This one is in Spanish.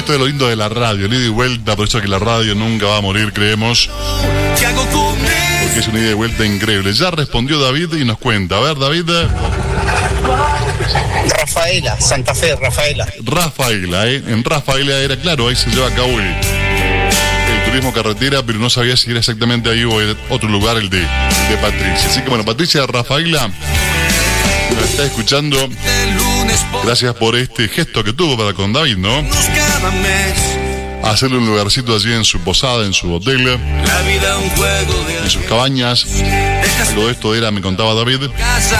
Esto es lo lindo de la radio, el ida y vuelta, por eso que la radio nunca va a morir, creemos. Porque es una ida y vuelta increíble. Ya respondió David y nos cuenta. A ver, David. Rafaela, Santa Fe, Rafaela. Rafaela, en Rafaela era claro, ahí se lleva a cabo el turismo carretera, pero no sabía si era exactamente ahí o en otro lugar el de Patricia. Así que bueno, Patricia Rafaela nos está escuchando. Gracias por este gesto que tuvo para con David, ¿no? Hacerle un lugarcito allí en su posada, en su hotel, en sus cabañas. Algo de esto era, me contaba David.